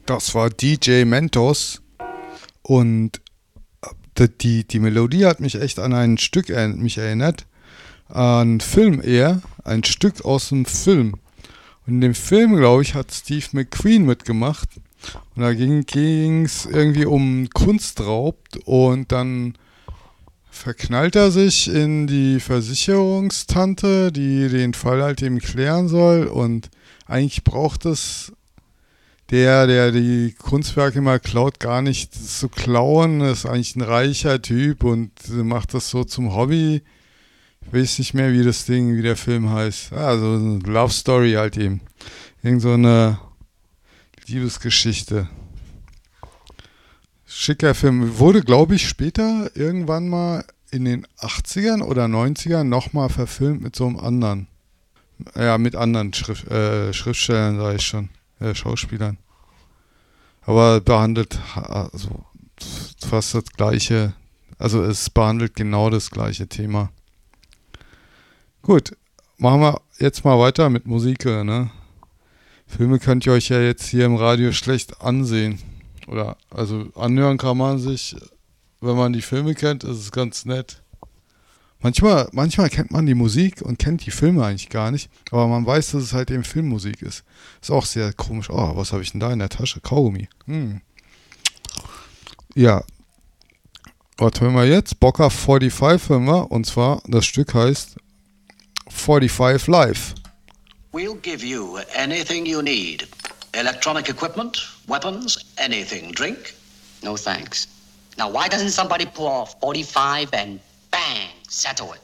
Das war DJ Mentos und die Melodie hat mich echt an ein Stück mich erinnert, an Film eher, ein Stück aus dem Film. Und in dem Film, glaube ich, hat Steve McQueen mitgemacht und da ging es irgendwie um Kunstraub und dann verknallt er sich in die Versicherungstante, die den Fall halt eben klären soll und eigentlich braucht es der die Kunstwerke mal klaut, gar nicht zu klauen, ist eigentlich ein reicher Typ und macht das so zum Hobby. Ich weiß nicht mehr, wie der Film heißt. Also eine Love Story halt eben. Irgend so eine Liebesgeschichte. Schicker Film. Wurde, glaube ich, später irgendwann mal in den 80ern oder 90ern nochmal verfilmt mit so einem anderen. Ja, mit anderen Schriftstellern, sage ich schon. Schauspielern. Aber behandelt also fast das gleiche, also es behandelt genau das gleiche Thema. Gut, machen wir jetzt mal weiter mit Musik, ne? Filme könnt ihr euch ja jetzt hier im Radio schlecht ansehen. Oder, also anhören kann man sich, wenn man die Filme kennt, ist es ganz nett. Manchmal kennt man die Musik und kennt die Filme eigentlich gar nicht, aber man weiß, dass es halt eben Filmmusik ist. Ist auch sehr komisch. Oh, was habe ich denn da in der Tasche? Kaugummi. Ja, was hören wir jetzt? Bocker 45 hören wir, und zwar, das Stück heißt 45 Live. We'll give you anything you need. Electronic equipment, weapons, anything. Drink? No thanks. Now, why doesn't somebody pull off 45 and bang, settle it?